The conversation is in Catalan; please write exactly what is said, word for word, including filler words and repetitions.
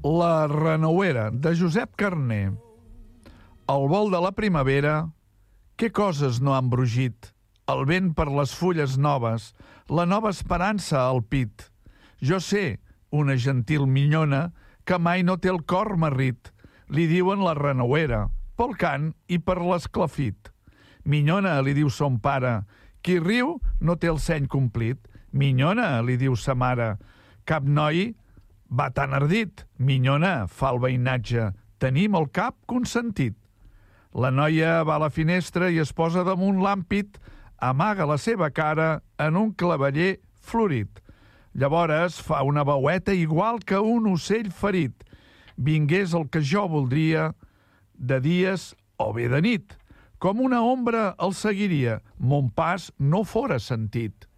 La Renouera, de Josep Carner. Al vol de la primavera, què coses no han brugit? El vent per les fulles noves, la nova esperança al pit. Jo sé, una gentil minyona, que mai no té el cor marrit. Li diuen la Renouera, pel cant i per l'esclafit. Minyona, li diu son pare, qui riu no té el seny complit. Minyona, li diu sa mare, cap noi va tan ardit. Minyona, fa el veïnatge, tenim el cap consentit. La noia va a la finestra i es posa damunt l'àmpit, amaga la seva cara en un claveller florit. Llavors fa una veueta igual que un ocell ferit. Vingués el que jo voldria, de dies o bé de nit. Com una ombra el seguiria, mon pas no fora sentit.